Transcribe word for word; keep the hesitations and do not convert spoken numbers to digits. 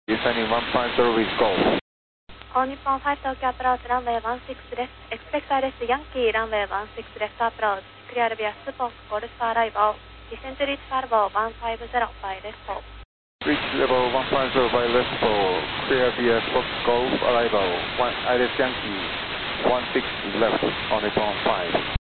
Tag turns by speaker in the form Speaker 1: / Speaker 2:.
Speaker 1: Descending one five zero with Golf.
Speaker 2: All Nippon five Tokyo approach runway one six left. Expect arrest Yankee runway one six left approach. Clear via Spot Golf arrival. Descent reach level one five zero by left four.
Speaker 1: Reach level one five zero by left four. Clear via Spot Golf arrival. One Iris Yankee one six left on Nippon five.